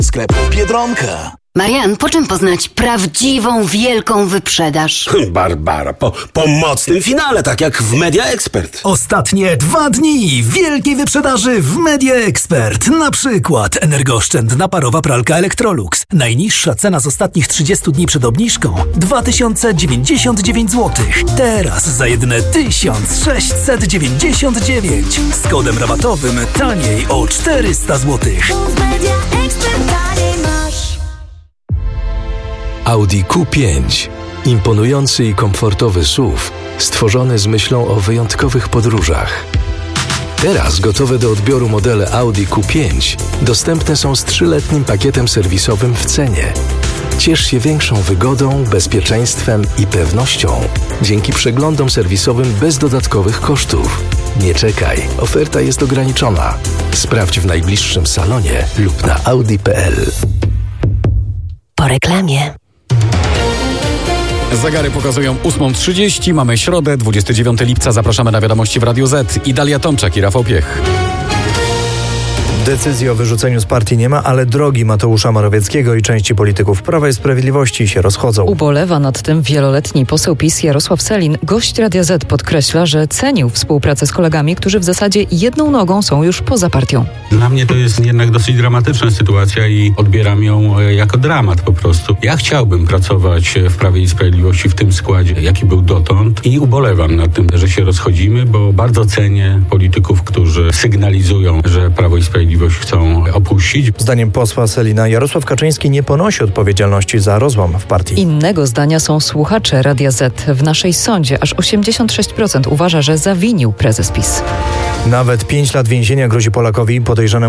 Sklep Biedronka. Marian, po czym poznać prawdziwą, wielką wyprzedaż? Barbara, po mocnym finale, tak jak w Media Expert. Ostatnie 2 dni wielkiej wyprzedaży w Media Expert. Na przykład energooszczędna parowa pralka Electrolux. Najniższa cena z ostatnich 30 dni przed obniżką 2099 zł. Teraz za jedyne 1699. Z kodem rabatowym taniej o 400 zł. Audi Q5. Imponujący i komfortowy SUV, stworzony z myślą o wyjątkowych podróżach. Teraz gotowe do odbioru modele Audi Q5 dostępne są z 3-letnim pakietem serwisowym w cenie. Ciesz się większą wygodą, bezpieczeństwem i pewnością dzięki przeglądom serwisowym bez dodatkowych kosztów. Nie czekaj, oferta jest ograniczona. Sprawdź w najbliższym salonie lub na audi.pl. Po reklamie. Zegary pokazują 8:30. Mamy środę, 29 lipca. Zapraszamy na wiadomości w Radiu Z. I Dalia Tomczak i Rafał Piech. Decyzji o wyrzuceniu z partii nie ma, ale drogi Mateusza Morawieckiego i części polityków Prawa i Sprawiedliwości się rozchodzą. Ubolewa nad tym wieloletni poseł PiS Jarosław Sellin. Gość Radia Z podkreśla, że cenił współpracę z kolegami, którzy w zasadzie jedną nogą są już poza partią. Dla mnie to jest jednak dosyć dramatyczna sytuacja i odbieram ją jako dramat po prostu. Ja chciałbym pracować w Prawie i Sprawiedliwości w tym składzie, jaki był dotąd i ubolewam nad tym, że się rozchodzimy, bo bardzo cenię polityków, którzy sygnalizują, że Prawo i Sprawiedliwość chcą opuścić. Zdaniem posła Sellina Jarosław Kaczyński nie ponosi odpowiedzialności za rozłam w partii. Innego zdania są słuchacze Radia Z. W naszej sądzie aż 86% uważa, że zawinił prezes PiS. Nawet 5 lat więzienia grozi Polakowi podejrzanemu